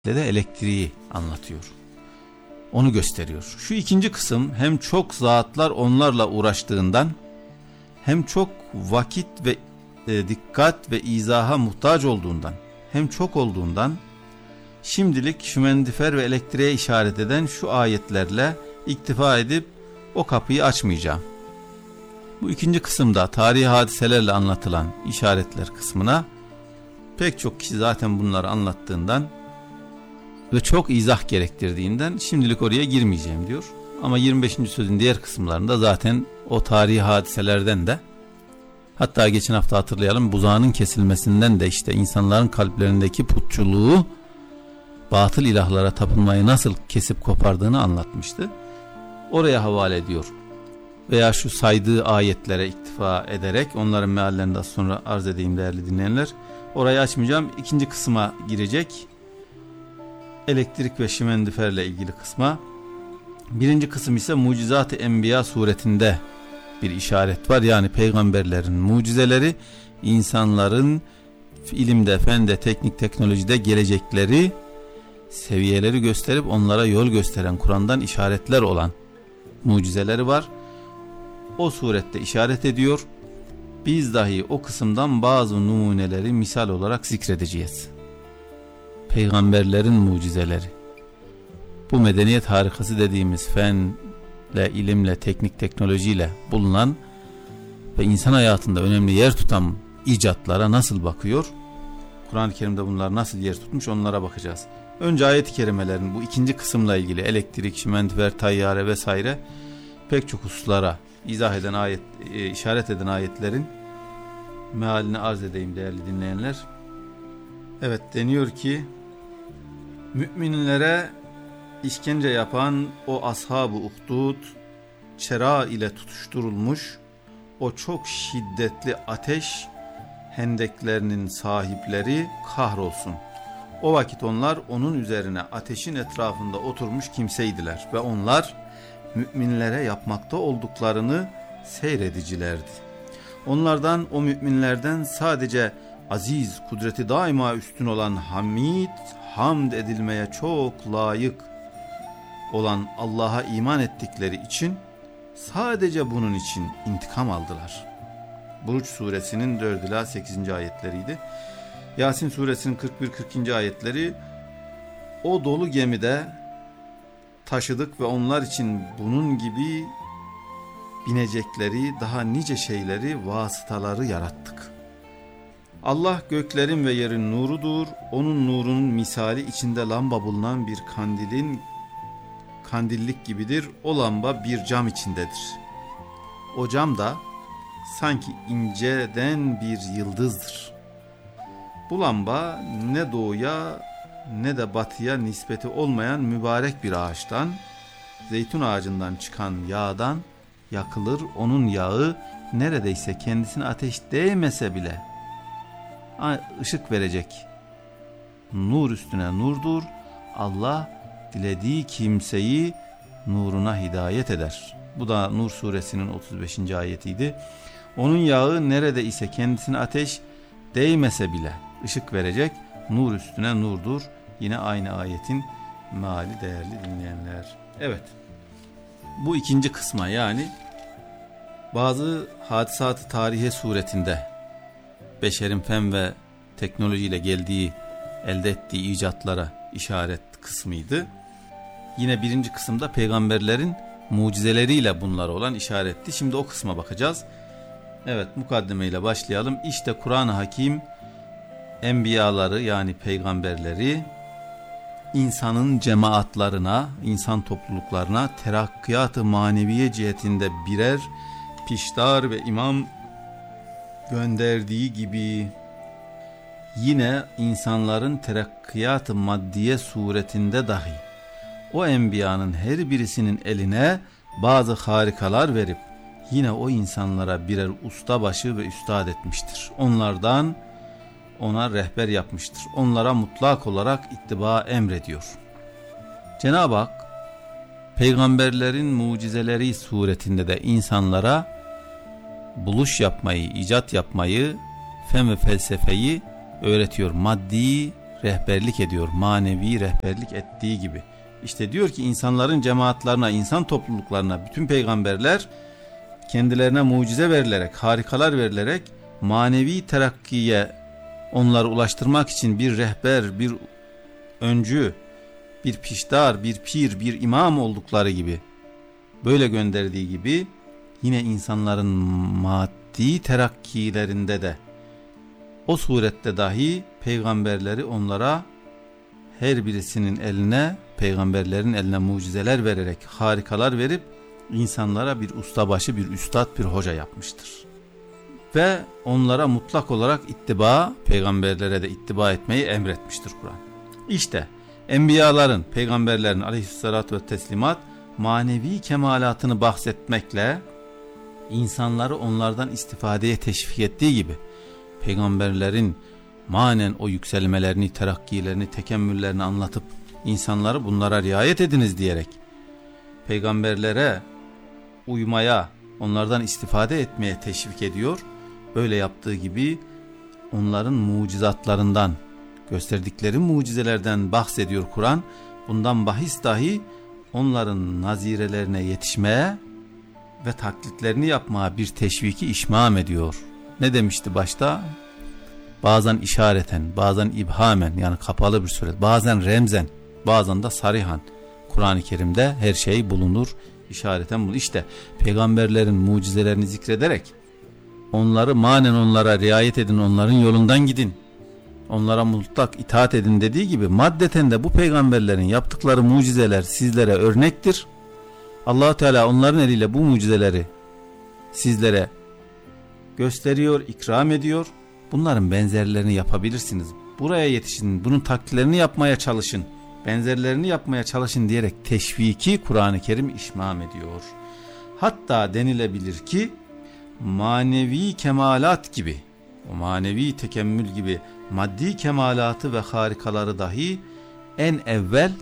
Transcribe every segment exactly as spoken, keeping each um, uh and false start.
de elektriği anlatıyor. Onu gösteriyor. Şu ikinci kısım hem çok zatlar onlarla uğraştığından hem çok vakit ve e, dikkat ve izaha muhtaç olduğundan hem çok olduğundan şimdilik şümendifer ve elektriğe işaret eden şu ayetlerle iktifa edip o kapıyı açmayacağım. Bu ikinci kısımda tarihi hadiselerle anlatılan işaretler kısmına pek çok kişi zaten bunları anlattığından ve çok izah gerektirdiğinden şimdilik oraya girmeyeceğim diyor. Ama yirmi beşinci sözün diğer kısımlarında zaten o tarihi hadiselerden de, hatta geçen hafta hatırlayalım, buzağının kesilmesinden de işte insanların kalplerindeki putçuluğu, batıl ilahlara tapınmayı nasıl kesip kopardığını anlatmıştı. Oraya havale ediyor. Veya şu saydığı ayetlere iktifa ederek onların meallerini de sonra arz edeyim değerli dinleyenler. Orayı açmayacağım. İkinci kısma girecek. Elektrik ve şimendiferle ilgili kısma. Birinci kısım ise Mucizat-ı Enbiya suretinde bir işaret var. Yani peygamberlerin mucizeleri, insanların ilimde, fende, teknik, teknolojide gelecekleri seviyeleri gösterip onlara yol gösteren, Kur'an'dan işaretler olan mucizeleri var. O surette işaret ediyor. Biz dahi o kısımdan bazı numuneleri misal olarak zikredeceğiz. Peygamberlerin mucizeleri. Bu medeniyet harikası dediğimiz fenle, ilimle, teknik, teknolojiyle bulunan ve insan hayatında önemli yer tutan icatlara nasıl bakıyor? Kur'an-ı Kerim'de bunlar nasıl yer tutmuş, onlara bakacağız. Önce ayet-i kerimelerin bu ikinci kısımla ilgili elektrik, şimendifer, tayyare vesaire pek çok hususlara izah eden ayet, e, işaret eden ayetlerin mealini arz edeyim değerli dinleyenler. Evet, deniyor ki müminlere işkence yapan o ashab-ı uhdud çera ile tutuşturulmuş o çok şiddetli ateş hendeklerinin sahipleri kahrolsun. O vakit onlar onun üzerine ateşin etrafında oturmuş kimseydiler ve onlar müminlere yapmakta olduklarını seyredicilerdi. Onlardan, o müminlerden sadece aziz, kudreti daima üstün olan Hamid, hamd edilmeye çok layık olan Allah'a iman ettikleri için sadece bunun için intikam aldılar. Buruç suresinin dört ila sekizinci ayetleriydi. Yasin suresinin kırk bir kırk iki ayetleri o dolu gemide taşıdık ve onlar için bunun gibi binecekleri daha nice şeyleri, vasıtaları yarattık. Allah göklerin ve yerin nurudur. Onun nurunun misali içinde lamba bulunan bir kandilin kandillik gibidir. O lamba bir cam içindedir. O cam da sanki inceden bir yıldızdır. Bu lamba ne doğuya ne de batıya nispeti olmayan mübarek bir ağaçtan, zeytun ağacından çıkan yağdan yakılır. Onun yağı neredeyse kendisine ateş değmese bile ışık verecek. Nur üstüne nurdur. Allah dilediği kimseyi nuruna hidayet eder. Bu da Nur suresinin otuz beşinci ayetiydi. Onun yağı nerede ise kendisine ateş değmese bile ışık verecek. Nur üstüne nurdur. Yine aynı ayetin meali değerli dinleyenler. Evet. Bu ikinci kısma, yani bazı hadisat-ı tarihe suretinde beşerin fen ve teknolojiyle geldiği, elde ettiği icatlara işaret kısmıydı. Yine birinci kısımda peygamberlerin mucizeleriyle bunlara olan işaretti. Şimdi o kısma bakacağız. Evet, mukaddimeyle başlayalım. İşte Kur'an-ı Hakim enbiyaları, yani peygamberleri insanın cemaatlarına, insan topluluklarına terakkiyat-ı maneviye cihetinde birer piştar ve imam gönderdiği gibi yine insanların terakkiyat-ı maddiye suretinde dahi o enbiyanın her birisinin eline bazı harikalar verip yine o insanlara birer ustabaşı ve üstad etmiştir. Onlardan ona rehber yapmıştır. Onlara mutlak olarak ittiba emrediyor. Cenab-ı Hak peygamberlerin mucizeleri suretinde de insanlara buluş yapmayı, icat yapmayı, fen ve felsefeyi öğretiyor. Maddi rehberlik ediyor. Manevi rehberlik ettiği gibi. İşte diyor ki insanların cemaatlerine, insan topluluklarına bütün peygamberler kendilerine mucize verilerek, harikalar verilerek manevi terakkiye onları ulaştırmak için bir rehber, bir öncü, bir piştar, bir pir, bir imam oldukları gibi, böyle gönderdiği gibi yine insanların maddi terakkilerinde de o surette dahi peygamberleri onlara her birisinin eline, peygamberlerin eline mucizeler vererek, harikalar verip insanlara bir ustabaşı, bir üstad, bir hoca yapmıştır. Ve onlara mutlak olarak ittiba, peygamberlere de ittiba etmeyi emretmiştir Kur'an. İşte enbiyaların, peygamberlerin aleyhissalatü ve teslimat manevi kemalatını bahsetmekle insanları onlardan istifadeye teşvik ettiği gibi peygamberlerin manen o yükselmelerini, terakkilerini, tekemmüllerini anlatıp insanları bunlara riayet ediniz diyerek peygamberlere uymaya, onlardan istifade etmeye teşvik ediyor. Böyle yaptığı gibi onların mucizatlarından, gösterdikleri mucizelerden bahsediyor Kur'an. Bundan bahis dahi onların nazirelerine yetişmeye ve taklitlerini yapmaya bir teşviki işmam ediyor. Ne demişti başta? Bazen işareten, bazen ibhamen, yani kapalı bir suret, bazen remzen, bazen de sarihan. Kur'an-ı Kerim'de her şey bulunur, işareten bulunur. İşte peygamberlerin mucizelerini zikrederek onları manen onlara riayet edin, onların yolundan gidin, onlara mutlak itaat edin dediği gibi maddeten de bu peygamberlerin yaptıkları mucizeler sizlere örnektir. Allah Teala onların eliyle bu mucizeleri sizlere gösteriyor, ikram ediyor. Bunların benzerlerini yapabilirsiniz. Buraya yetişin, bunun taklitlerini yapmaya çalışın, benzerlerini yapmaya çalışın diyerek teşviki Kur'an-ı Kerim işmam ediyor. Hatta denilebilir ki manevi kemalat gibi, o manevi tekemmül gibi maddi kemalatı ve harikaları dahi en evvel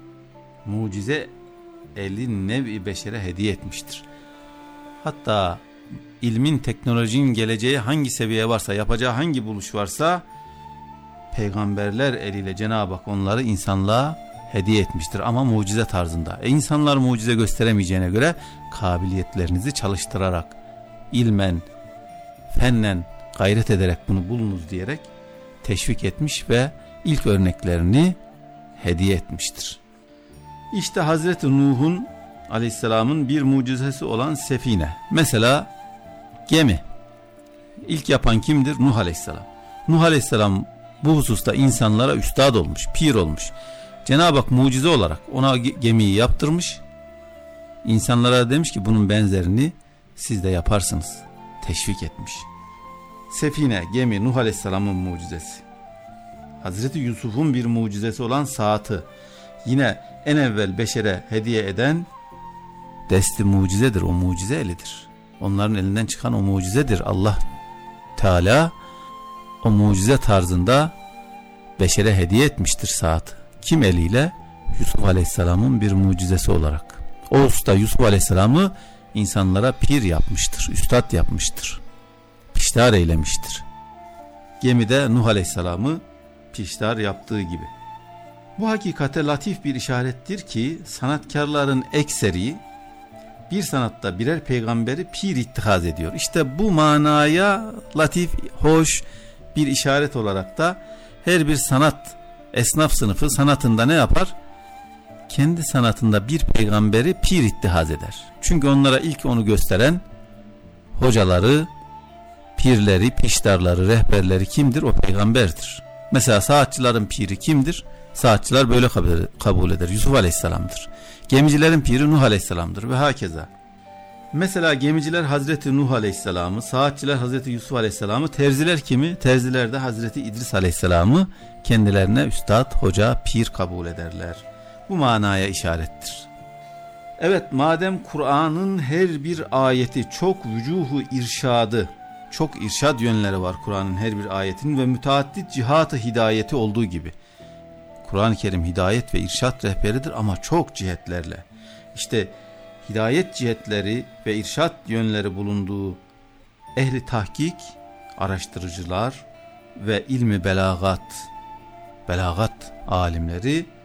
mucize eli nev-i beşere hediye etmiştir. Hatta ilmin, teknolojinin geleceği hangi seviyeye varsa, yapacağı hangi buluş varsa peygamberler eliyle Cenab-ı Hak onları insanlığa hediye etmiştir ama mucize tarzında. E insanlar mucize gösteremeyeceğine göre kabiliyetlerinizi çalıştırarak, ilmen, fennen gayret ederek bunu bulunuz diyerek teşvik etmiş ve ilk örneklerini hediye etmiştir. İşte Hazreti Nuh'un aleyhisselamın bir mucizesi olan sefine. Mesela gemi. İlk yapan kimdir? Nuh aleyhisselam. Nuh aleyhisselam bu hususta insanlara üstad olmuş, pir olmuş. Cenab-ı Hak mucize olarak ona gemiyi yaptırmış. İnsanlara demiş ki bunun benzerini siz de yaparsınız. Teşvik etmiş. Sefine, gemi, Nuh aleyhisselamın mucizesi. Hazreti Yusuf'un bir mucizesi olan saati. Yine en evvel beşere hediye eden desti mucizedir. O mucize elidir. Onların elinden çıkan o mucizedir. Allah Teala o mucize tarzında beşere hediye etmiştir saati. Kim eliyle? Yusuf Aleyhisselam'ın bir mucizesi olarak. O usta Yusuf Aleyhisselam'ı insanlara pir yapmıştır, üstad yapmıştır, piştar eylemiştir. Gemide Nuh Aleyhisselam'ı piştar yaptığı gibi. Bu hakikate latif bir işarettir ki sanatkarların ekseri bir sanatta birer peygamberi pir ittihaz ediyor. İşte bu manaya latif, hoş bir işaret olarak da her bir sanat esnaf sınıfı sanatında ne yapar? Kendi sanatında bir peygamberi pir ittihaz eder. Çünkü onlara ilk onu gösteren hocaları, pirleri, piştarları, rehberleri kimdir? O peygamberdir. Mesela saatçıların piri kimdir? Saatçılar böyle kabul eder. Yusuf Aleyhisselam'dır. Gemicilerin piri Nuh Aleyhisselam'dır ve hakeza. Mesela gemiciler Hazreti Nuh Aleyhisselam'ı, saatçiler Hazreti Yusuf Aleyhisselam'ı, terziler kimi? Terziler de Hazreti İdris Aleyhisselam'ı kendilerine üstad, hoca, pir kabul ederler. Bu manaya işarettir. Evet, madem Kur'an'ın her bir ayeti çok vücuhu irşadı, çok irşad yönleri var Kur'an'ın her bir ayetinin ve müteaddit cihat-ı hidayeti olduğu gibi. Kur'an-ı Kerim hidayet ve irşad rehberidir ama çok cihetlerle. İşte hidayet cihetleri ve irşad yönleri bulunduğu ehli tahkik, araştırıcılar ve ilmi belagat belagat alimleri